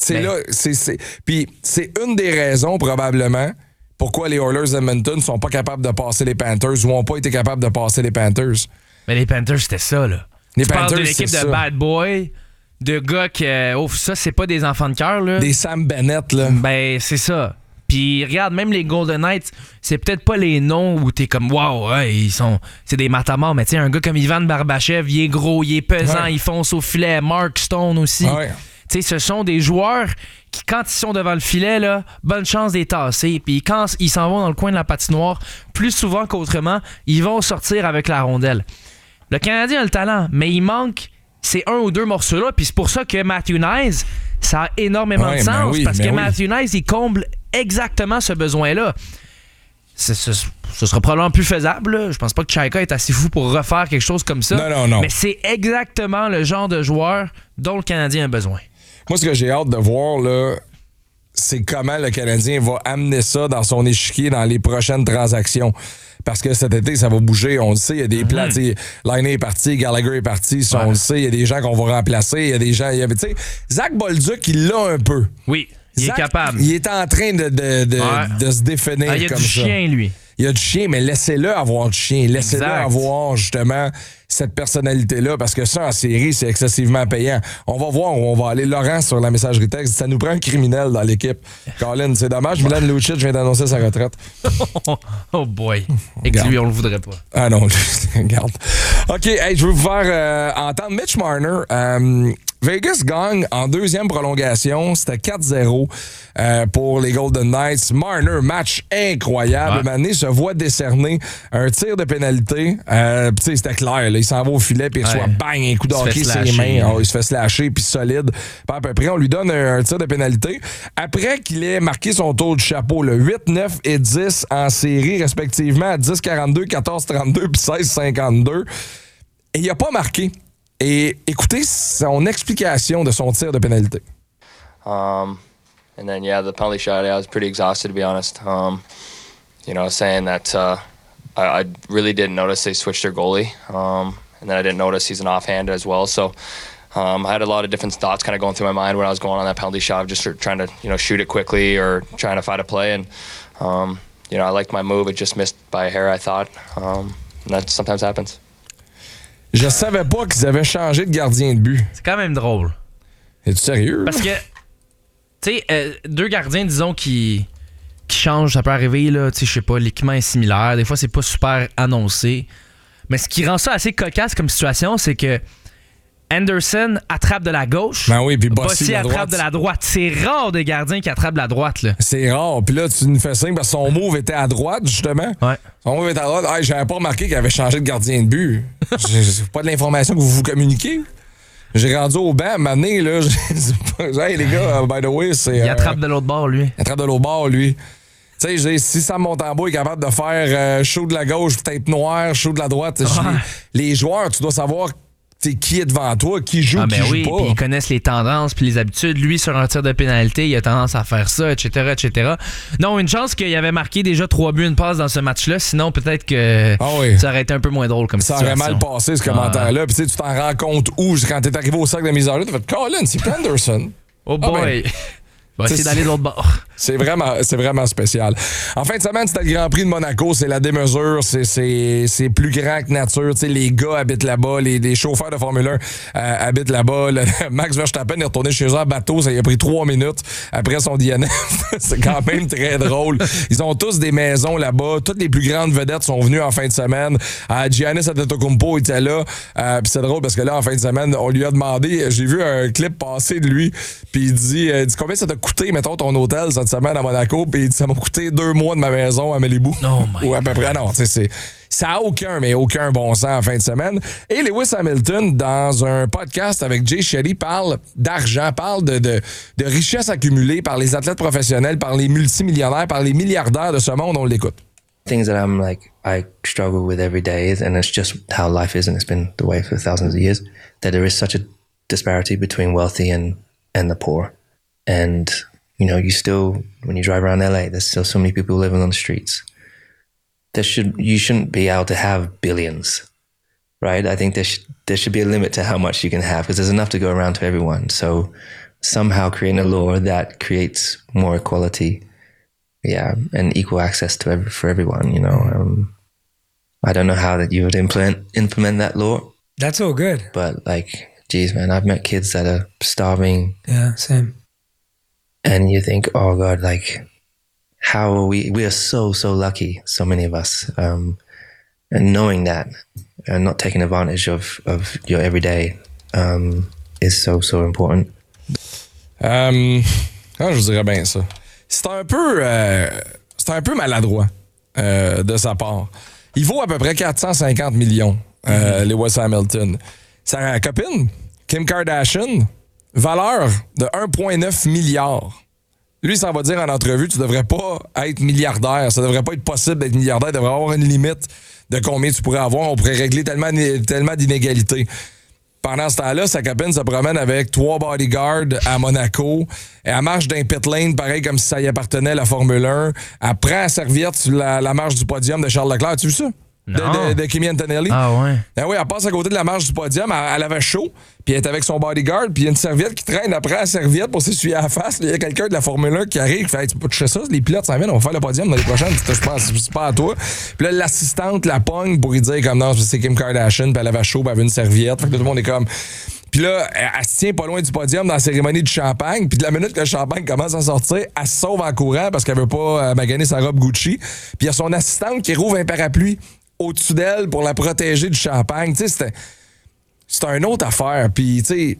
[SPEAKER 1] Puis c'est une des raisons, probablement, pourquoi les Oilers d'Edmonton ne sont pas capables de passer les Panthers ou n'ont pas été capables de passer les Panthers.
[SPEAKER 2] Mais les Panthers, c'était ça, là.
[SPEAKER 1] Les
[SPEAKER 2] tu
[SPEAKER 1] Panthers,
[SPEAKER 2] parles d'une équipe de bad boy, de gars que... ça, c'est pas des enfants de cœur, là.
[SPEAKER 1] Des Sam Bennett, là.
[SPEAKER 2] Ben, c'est ça. Puis regarde, même les Golden Knights, c'est peut-être pas les noms où t'es comme wow, ouais, c'est des matamors, mais tu sais, un gars comme Ivan Barbachev, il est gros, il est pesant, il fonce au filet. Mark Stone aussi.
[SPEAKER 1] Ouais.
[SPEAKER 2] Tu sais, ce sont des joueurs qui, quand ils sont devant le filet, là, bonne chance d'être tassés. Puis quand ils s'en vont dans le coin de la patinoire, plus souvent qu'autrement, ils vont sortir avec la rondelle. Le Canadien a le talent, mais il manque ces 1 ou 2 morceaux-là. Puis c'est pour ça que Matthew Knies, ça a énormément de sens. Parce que Matthew Knies, il comble exactement ce besoin-là. Ce sera probablement plus faisable. Là. Je pense pas que Xhekaj est assez fou pour refaire quelque chose comme ça.
[SPEAKER 1] Non.
[SPEAKER 2] Mais c'est exactement le genre de joueur dont le Canadien a besoin.
[SPEAKER 1] Moi, ce que j'ai hâte de voir, là, c'est comment le Canadien va amener ça dans son échiquier dans les prochaines transactions. Parce que cet été, ça va bouger. On le sait, il y a des plans. Laine est parti, Gallagher est parti. On le sait, il y a des gens qu'on va remplacer. Il y a des gens... Zach Bolduc, il l'a un peu.
[SPEAKER 2] Oui, il est capable.
[SPEAKER 1] Il est en train de se définir comme ça.
[SPEAKER 2] Il y a du chien, lui.
[SPEAKER 1] Il y a du chien, mais laissez-le avoir du chien. Laissez-le avoir, justement, cette personnalité-là, parce que ça, en série, c'est excessivement payant. On va voir où on va aller. Laurent, sur la messagerie texte, ça nous prend un criminel dans l'équipe. Colin, c'est dommage. Milan Lucic vient d'annoncer sa retraite.
[SPEAKER 2] Oh boy. Et que lui, on le voudrait pas.
[SPEAKER 1] Ah non, regarde. OK, hey, je veux vous faire entendre Mitch Marner. Vegas gagne en 2e prolongation. C'était 4-0 pour les Golden Knights. Marner, match incroyable. Mané se voit décerner un tir de pénalité. C'était clair. Là, il s'en va au filet puis il reçoit bang, un coup de hockey sur les mains. Il se fait slasher puis solide. Puis à peu près, on lui donne un tir de pénalité. Après qu'il ait marqué son tour du chapeau, là, 8, 9 et 10 en série, respectivement à 10-42, 14-32 puis 16-52. Et il n'a pas marqué. Et écoutez son explication de son tir de pénalité.
[SPEAKER 5] And then, the penalty shot, I was pretty exhausted, to be honest. Saying that I really didn't notice they switched their goalie. And then I didn't notice he's an offhand as well. So I had a lot of different thoughts kind of going through my mind when I was going on that penalty shot, just trying to, shoot it quickly or trying to find a play. And, I liked my move. It just missed by a hair, I thought. And that sometimes happens.
[SPEAKER 1] Je savais pas qu'ils avaient changé de gardien de but.
[SPEAKER 2] C'est quand même drôle.
[SPEAKER 1] Es-tu sérieux?
[SPEAKER 2] Parce que, tu sais, 2 gardiens, disons, qui changent, ça peut arriver, là, tu sais, je sais pas, l'équipement est similaire. Des fois, c'est pas super annoncé. Mais ce qui rend ça assez cocasse comme situation, c'est que Anderson attrape de la gauche.
[SPEAKER 1] Ben oui, puis Bossy
[SPEAKER 2] attrape de la droite. C'est rare des gardiens qui attrapent de la droite, là.
[SPEAKER 1] C'est rare. Puis là, tu nous fais signe parce que son move était à droite, justement.
[SPEAKER 2] Ouais.
[SPEAKER 1] Son move était à droite. J'avais pas remarqué qu'il avait changé de gardien de but. C'est pas de l'information que vous communiquez. J'ai rendu au banc, mané, là. Hey, les gars, by the way, c'est.
[SPEAKER 2] Il attrape de l'autre bord, lui.
[SPEAKER 1] Il attrape de l'autre bord, lui. Tu sais, si Sam Montembeault est capable de faire chaud de la gauche, tête noire, chaud de la droite, les joueurs, tu dois savoir qui est devant toi, qui joue, qui joue pas.
[SPEAKER 2] Puis ils connaissent les tendances puis les habitudes. Lui, sur un tir de pénalité, il a tendance à faire ça, etc., etc. Non, une chance qu'il avait marqué déjà 3 buts, une passe dans ce match-là. Sinon, peut-être que ça aurait été un peu moins drôle comme
[SPEAKER 1] ça
[SPEAKER 2] situation.
[SPEAKER 1] Ça aurait mal passé, ce commentaire-là. Puis tu t'en rends compte où? Quand t'es arrivé au sac de mise en jeu, t'as fait « Colin, c'est Penderson. »
[SPEAKER 2] Oh boy! On va essayer d'aller de l'autre bord.
[SPEAKER 1] C'est vraiment spécial. En fin de semaine, c'était le Grand Prix de Monaco. C'est la démesure. C'est plus grand que nature. T'sais, les gars habitent là-bas. Les chauffeurs de Formule 1 habitent là-bas. Max Verstappen est retourné chez eux en bateau. Ça lui a pris 3 minutes après son DNF. C'est quand même très drôle. Ils ont tous des maisons là-bas. Toutes les plus grandes vedettes sont venues en fin de semaine. Giannis Antetokounmpo était là. Puis c'est drôle parce que là, en fin de semaine, on lui a demandé... J'ai vu un clip passer de lui. Puis il dit combien ça t'a coûté, mettons, ton hôtel cette semaine à Monaco? Puis il dit, ça m'a coûté 2 mois de ma maison à Malibu. Ou à peu près. Non, tu sais, ça n'a aucun bon sens en fin de semaine. Et Lewis Hamilton, dans un podcast avec Jay Shetty, parle d'argent, parle de richesse accumulée par les athlètes professionnels, par les multimillionnaires, par les milliardaires de ce monde. On l'écoute.
[SPEAKER 8] Things that I struggle with every day, and it's just how life is, and it's been the way for thousands of years, that there is such a disparity between wealthy and the poor. And, you know, when you drive around LA, there's still so many people living on the streets. You shouldn't be able to have billions, right? I think there should be a limit to how much you can have, because there's enough to go around to everyone. So somehow creating a law that creates more equality, and equal access for everyone, you know. I don't know how that you would implement that law.
[SPEAKER 9] That's all good.
[SPEAKER 8] But geez, man, I've met kids that are starving.
[SPEAKER 9] Yeah, same.
[SPEAKER 8] And you think, oh God, how are we are so lucky, so many of us. And knowing that and not taking advantage of your everyday is so important.
[SPEAKER 1] Je vous dirais bien ça. C'est un peu maladroit de sa part. Il vaut à peu près 450 millions, Lewis Hamilton. Sa copine, Kim Kardashian, valeur de 1,9 milliard. Lui, ça va dire en entrevue, tu devrais pas être milliardaire. Ça devrait pas être possible d'être milliardaire. Il devrait avoir une limite de combien tu pourrais avoir. On pourrait régler tellement d'inégalités. Pendant ce temps-là, sa copine se promène avec 3 bodyguards à Monaco. Elle marche d'un pit lane, pareil comme si ça y appartenait à la Formule 1. Elle prend la serviette sur la marche du podium de Charles Leclerc. As-tu vu ça? De Kimi Antonelli.
[SPEAKER 2] Ah ouais.
[SPEAKER 1] Ah oui, elle passe à côté de la marche du podium, elle avait chaud, puis elle est avec son bodyguard, puis il y a une serviette qui traîne après la serviette pour s'essuyer à la face. Il y a quelqu'un de la Formule 1 qui arrive, qui fait hey, tu peux toucher ça, les pilotes s'en viennent, on va faire le podium dans les prochaines, c'est pas à toi. Puis là, l'assistante la pogne pour lui dire comme non, c'est Kim Kardashian, puis elle avait chaud, puis elle avait une serviette. Fait que tout le monde est comme. Puis là, elle se tient pas loin du podium dans la cérémonie du champagne. Puis de la minute que le champagne commence à sortir, elle se sauve en courant parce qu'elle veut pas maganer sa robe Gucci. Puis il y a son assistante qui rouvre un parapluie au-dessus d'elle pour la protéger du champagne. Tu sais, c'était une autre affaire. Puis, tu sais,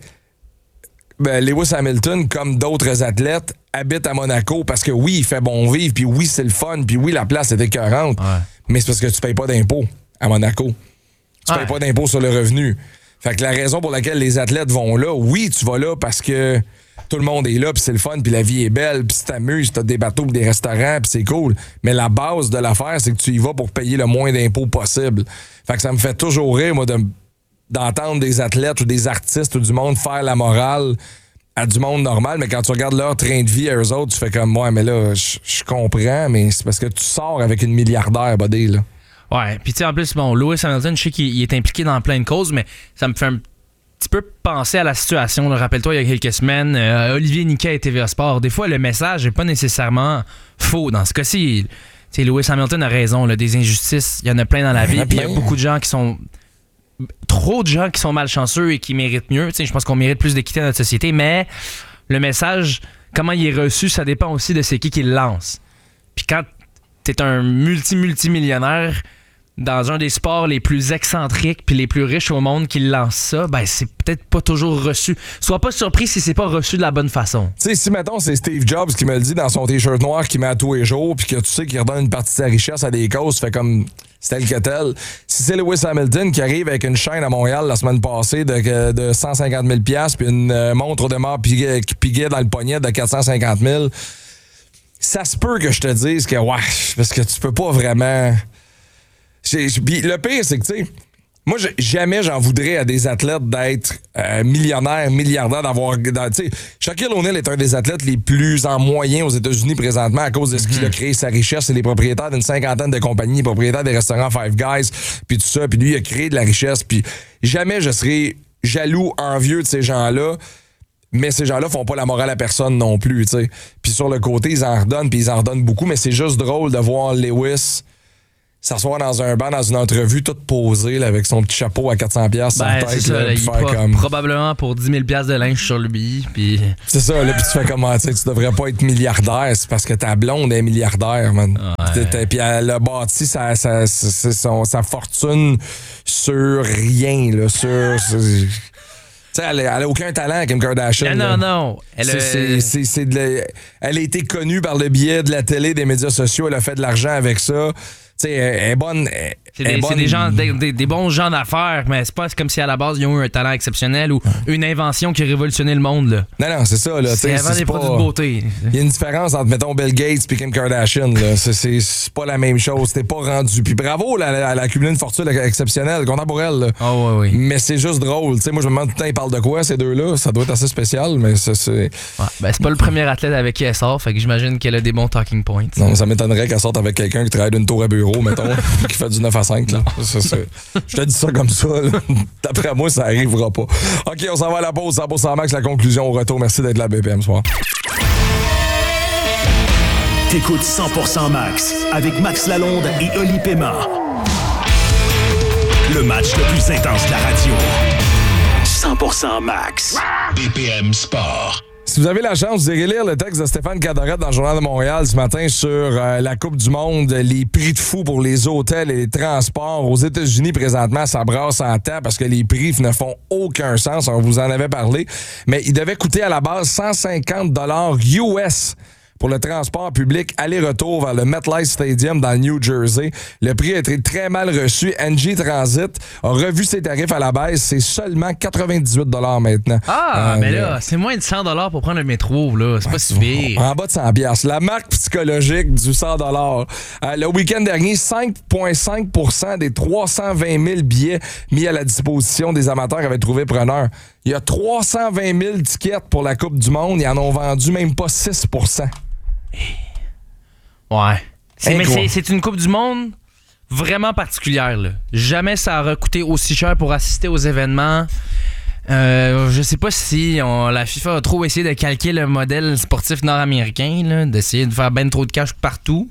[SPEAKER 1] Lewis Hamilton, comme d'autres athlètes, habite à Monaco parce que oui, il fait bon vivre, puis oui, c'est le fun, puis oui, la place est écœurante. Ouais. Mais c'est parce que tu payes pas d'impôts à Monaco. Tu payes pas d'impôts sur le revenu. Fait que la raison pour laquelle les athlètes vont là, oui, tu vas là parce que tout le monde est là, puis c'est le fun, puis la vie est belle, puis tu t'amuses, t'as des bateaux, puis des restaurants, puis c'est cool. Mais la base de l'affaire, c'est que tu y vas pour payer le moins d'impôts possible. Fait que ça me fait toujours rire, moi, d'entendre des athlètes ou des artistes ou du monde faire la morale à du monde normal, mais quand tu regardes leur train de vie à eux autres, tu fais comme moi, mais là, je comprends, mais c'est parce que tu sors avec une milliardaire, buddy, là.
[SPEAKER 2] Ouais, puis tu sais, en plus, bon, Lewis Hamilton, je sais qu'il est impliqué dans plein de causes, mais ça me fait un petit peu penser à la situation. Là. Rappelle-toi, il y a quelques semaines, Olivier Niquet et TVA Sport, des fois, le message n'est pas nécessairement faux. Dans ce cas-ci, tu sais, Lewis Hamilton a raison, là, des injustices, il y en a plein dans la vie, puis il y a beaucoup de gens qui sont... Trop de gens qui sont malchanceux et qui méritent mieux. Tu sais, je pense qu'on mérite plus d'équité dans notre société, mais le message, comment il est reçu, ça dépend aussi de c'est qui le lance. Puis quand t'es un multimillionnaire dans un des sports les plus excentriques puis les plus riches au monde qui lance ça, ben c'est peut-être pas toujours reçu. Sois pas surpris si c'est pas reçu de la bonne façon.
[SPEAKER 1] Tu sais, si mettons c'est Steve Jobs qui me le dit dans son t-shirt noir qu'il met à tous les jours puis que tu sais qu'il redonne une partie de sa richesse à des causes, fait comme c'est tel que tel. Si c'est Lewis Hamilton qui arrive avec une chaîne à Montréal la semaine passée de 150 000 $, puis une montre de mort piguet dans le poignet de 450 000, ça se peut que je te dise que ouais, parce que tu peux pas vraiment... Puis le pire, c'est que, tu sais, Moi, jamais j'en voudrais à des athlètes d'être millionnaires, milliardaires, d'avoir... Tu sais, Shaquille O'Neal est un des athlètes les plus en moyen aux États-Unis présentement à cause de ce qu'il a créé, sa richesse. C'est les propriétaires d'une 50aine de compagnies, propriétaires des restaurants Five Guys, puis tout ça. Puis lui, il a créé de la richesse. Puis jamais je serais jaloux, envieux de ces gens-là. Mais ces gens-là font pas la morale à personne non plus, tu sais. Puis sur le côté, ils en redonnent, puis ils en redonnent beaucoup. Mais c'est juste drôle de voir Lewis s'asseoir dans un banc, dans une entrevue, toute posée, là, avec son petit chapeau à 400$ sur la tête.
[SPEAKER 2] C'est ça,
[SPEAKER 1] là,
[SPEAKER 2] il
[SPEAKER 1] faire comme...
[SPEAKER 2] probablement pour 10 000$ de linge sur lui. Puis...
[SPEAKER 1] C'est ça, là, puis tu fais comment, tu sais, tu devrais pas être milliardaire, c'est parce que ta blonde est milliardaire, man. Ouais. Puis elle a bâti sa fortune sur rien, là, sur... Tu sais, elle a aucun talent, Kim Kardashian.
[SPEAKER 2] Non.
[SPEAKER 1] Elle a été connue par le biais de la télé, des médias sociaux. Elle a fait de l'argent avec ça. Tu sais, elle est bonne.
[SPEAKER 2] C'est des gens, des bons gens d'affaires, mais c'est pas comme si à la base ils ont eu un talent exceptionnel ou une invention qui a révolutionné le monde. Là.
[SPEAKER 1] Non, c'est ça. Là,
[SPEAKER 2] c'est avant des produits de beauté.
[SPEAKER 1] Il y a une différence entre, mettons, Bill Gates et Kim Kardashian. Là. C'est pas la même chose. T'es pas rendu. Puis bravo, elle a accumulé une fortune exceptionnelle, content pour elle.
[SPEAKER 2] Oui.
[SPEAKER 1] Mais c'est juste drôle. T'sais, moi, je me demande tout le temps, ils parlent de quoi, ces deux-là? Ça doit être assez spécial, mais c'est...
[SPEAKER 2] Ouais, c'est pas le premier athlète avec qui elle sort, fait que j'imagine qu'elle a des bons talking points.
[SPEAKER 1] Non, ça m'étonnerait qu'elle sorte avec quelqu'un qui travaille d'une tour à bureau, mettons, qui fait du 9 à 5. Là. Je te dis ça comme ça. Là. D'après moi, ça arrivera pas. OK, on s'en va à la pause. 100% Max, la conclusion au retour. Merci d'être là, BPM ce soir.
[SPEAKER 3] T'écoutes 100% Max avec Max Lalonde et Oli Pema. Le match le plus intense de la radio. 100% Max. BPM Sport.
[SPEAKER 1] Si vous avez la chance, vous irez lire le texte de Stéphane Cadorette dans le Journal de Montréal ce matin sur la Coupe du Monde, les prix de fou pour les hôtels et les transports. Aux États-Unis, présentement, ça brasse en temps parce que les prix ne font aucun sens. On vous en avait parlé. Mais il devait coûter à la base 150$ US pour le transport public aller-retour vers le MetLife Stadium dans le New Jersey. Le prix a été très mal reçu. NJ Transit a revu ses tarifs à la baisse. C'est seulement 98$ maintenant.
[SPEAKER 2] Mais là, c'est moins de 100$ pour prendre le métro. Là. C'est pas si pire.
[SPEAKER 1] En bas de 100$. La marque psychologique du 100$. Le week-end dernier, 5,5% des 320 000 billets mis à la disposition des amateurs avaient trouvé preneur. Il y a 320 000 tickets pour la Coupe du Monde. Ils en ont vendu même pas 6%.
[SPEAKER 2] Ouais. C'est une Coupe du Monde vraiment particulière. Là. Jamais ça aurait coûté aussi cher pour assister aux événements. Je sais pas si la FIFA a trop essayé de calquer le modèle sportif nord-américain, là, d'essayer de faire ben trop de cash partout.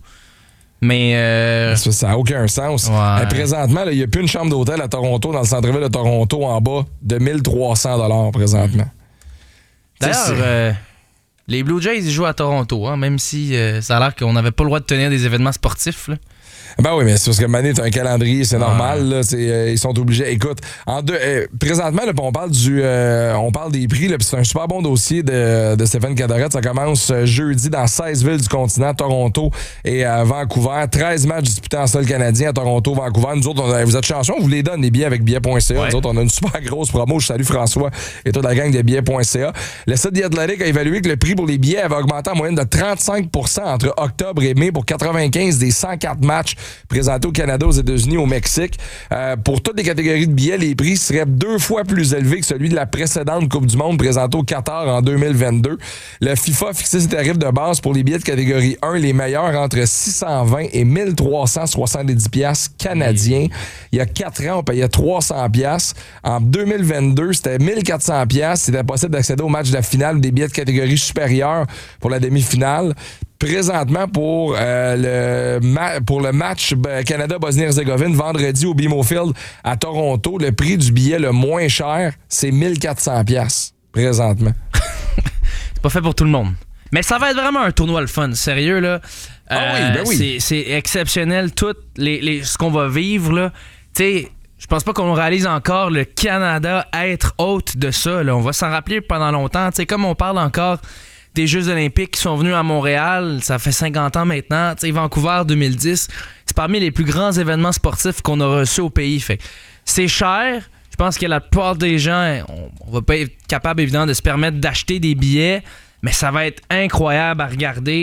[SPEAKER 2] Mais
[SPEAKER 1] ça n'a aucun sens.
[SPEAKER 2] Ouais.
[SPEAKER 1] Présentement, il n'y a plus une chambre d'hôtel à Toronto, dans le centre-ville de Toronto, en bas de 1300$ présentement.
[SPEAKER 2] D'ailleurs, les Blue Jays ils jouent à Toronto, hein, même si ça a l'air qu'on n'avait pas le droit de tenir des événements sportifs. Là.
[SPEAKER 1] Ben oui, mais c'est parce que Mané, t'as un calendrier, c'est normal. Là, ils sont obligés. Écoute, présentement, là, on parle des prix, puis c'est un super bon dossier de Stéphane Cadorette. Ça commence jeudi dans 16 villes du continent, Toronto et Vancouver. 13 matchs disputés en sol canadien à Toronto, Vancouver. Nous autres, vous êtes chanceux, on vous les donne, les billets avec billets.ca. Ouais. Nous autres, on a une super grosse promo. Je salue François et toute la gang de billets.ca. Le site The Athletic a évalué que le prix pour les billets avait augmenté en moyenne de 35% entre octobre et mai pour 95 des 104 matchs présentés au Canada, aux États-Unis, au Mexique. Pour toutes les catégories de billets, les prix seraient 2 fois plus élevés que celui de la précédente Coupe du Monde présentée au Qatar en 2022. Le FIFA a fixé ses tarifs de base pour les billets de catégorie 1, les meilleurs entre 620 et 1370$ canadiens. Il y a 4 ans, on payait 300$. En 2022, c'était 1400$. C'était possible d'accéder au match de la finale ou des billets de catégorie supérieure pour la demi-finale. Présentement, pour le match Canada-Bosnie-Herzégovine, vendredi au BMO Field à Toronto, le prix du billet le moins cher, c'est 1400$ présentement.
[SPEAKER 2] C'est pas fait pour tout le monde. Mais ça va être vraiment un tournoi le fun, sérieux, là.
[SPEAKER 1] Oui.
[SPEAKER 2] C'est exceptionnel, tout ce qu'on va vivre, là. Tu sais, je pense pas qu'on réalise encore le Canada être hôte de ça, là. On va s'en rappeler pendant longtemps. Tu sais, comme on parle encore des Jeux olympiques qui sont venus à Montréal, ça fait 50 ans maintenant. Tu sais, Vancouver 2010, c'est parmi les plus grands événements sportifs qu'on a reçus au pays. Fait c'est cher. Je pense que la plupart des gens, on va pas être capable, évidemment, de se permettre d'acheter des billets, mais ça va être incroyable à regarder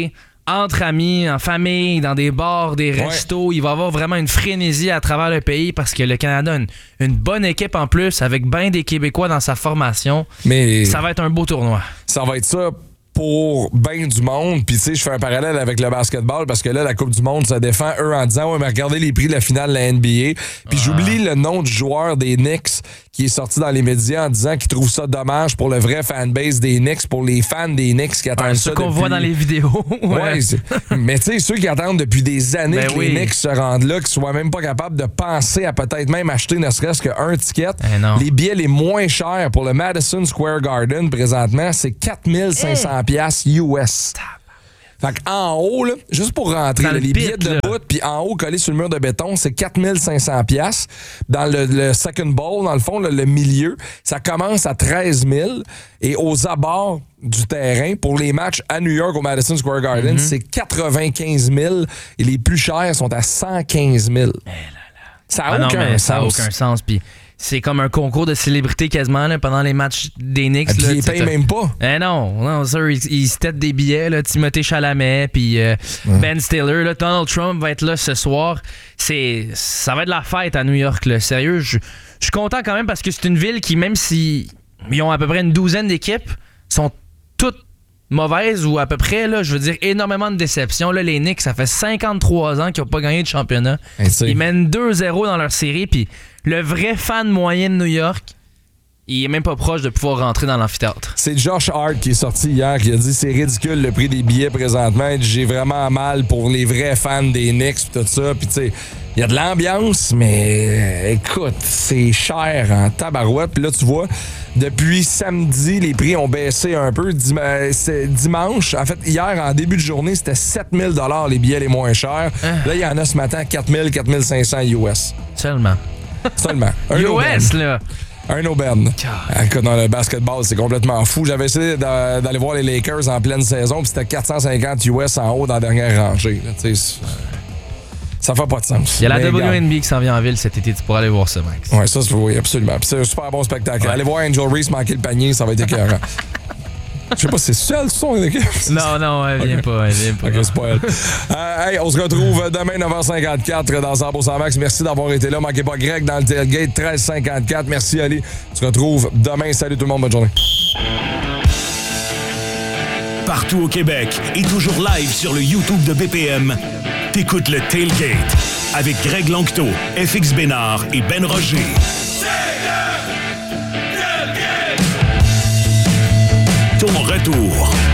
[SPEAKER 2] entre amis, en famille, dans des bars, des restos. Il va y avoir vraiment une frénésie à travers le pays parce que le Canada a une bonne équipe en plus, avec bien des Québécois dans sa formation.
[SPEAKER 1] Mais
[SPEAKER 2] ça va être un beau tournoi.
[SPEAKER 1] Ça va être ça pour bien du monde. Puis, tu sais, je fais un parallèle avec le basketball parce que là, la Coupe du Monde se défend, eux, en disant, ouais, mais regardez les prix de la finale de la NBA. Puis, j'oublie le nom du joueur des Knicks qui est sorti dans les médias en disant qu'il trouve ça dommage pour le vrai fanbase des Knicks, pour les fans des Knicks qui attendent ça.
[SPEAKER 2] Ce qu'on voit dans les vidéos.
[SPEAKER 1] Mais tu sais, ceux qui attendent depuis des années que les Knicks se rendent là, qui soient même pas capables de penser à peut-être même acheter ne serait-ce qu'un ticket. Les billets les moins chers pour le Madison Square Garden présentement, c'est 4500 $ US. Fait qu'en haut, là, juste pour rentrer, les billets de bout, puis en haut, collés sur le mur de béton, c'est 4500 $. Dans le second bowl, dans le fond, le milieu, ça commence à 13 000. Et aux abords du terrain, pour les matchs à New York au Madison Square Garden, c'est 95 000. Et les plus chers sont à 115 000. Ça n'a aucun sens.
[SPEAKER 2] Ça n'a aucun sens. Puis c'est comme un concours de célébrité quasiment là, pendant les matchs des Knicks.
[SPEAKER 1] Puis ils payent même pas.
[SPEAKER 2] Non, sir, ils se têtent des billets. Là, Timothée Chalamet, puis Ben Stiller. Là, Donald Trump va être là ce soir. Ça va être la fête à New York. Là. Sérieux, je suis content quand même parce que c'est une ville qui, même si ils ont à peu près une douzaine d'équipes, sont toutes mauvaises ou à peu près, là, je veux dire, énormément de déceptions. Là, les Knicks, ça fait 53 ans qu'ils n'ont pas gagné de championnat. Ils mènent 2-0 dans leur série, puis le vrai fan moyen de New York, il est même pas proche de pouvoir rentrer dans l'amphithéâtre.
[SPEAKER 1] C'est Josh Hart qui est sorti hier, qui a dit c'est ridicule le prix des billets présentement. J'ai vraiment mal pour les vrais fans des Knicks et tout ça. Puis tu sais, il y a de l'ambiance, mais écoute, c'est cher en tabarouette. Puis là, tu vois, depuis samedi, les prix ont baissé un peu. Dimanche, en fait, hier, en début de journée, c'était 7 000 $ les billets les moins chers. Là, il y en a ce matin 4 000, 4 500 US.
[SPEAKER 2] Seulement. US, là.
[SPEAKER 1] Un aubaine. Écoute, dans le basketball, c'est complètement fou. J'avais essayé d'aller voir les Lakers en pleine saison, puis c'était 450 US en haut dans la dernière rangée. Ça fait pas de sens.
[SPEAKER 2] Il y a la WNBA qui s'en vient en ville cet été. Tu pourras aller voir ça, Max.
[SPEAKER 1] Oui, ça, oui, absolument. Puis c'est un super bon spectacle. Allez voir Angel Reese manquer le panier, ça va être écœurant. Je sais pas si c'est seul son équipe.
[SPEAKER 2] Non, elle vient pas.
[SPEAKER 1] OK, c'est pas elle. Hey, on se retrouve demain 9h54 dans 100% Max. Merci d'avoir été là. Manquez pas Greg dans le tailgate 13h54. Merci Ali. On se retrouve demain. Salut tout le monde. Bonne journée.
[SPEAKER 3] Partout au Québec et toujours live sur le YouTube de BPM, t'écoutes le Tailgate avec Greg Lanctot, FX Bénard et Ben Roger. Ton retour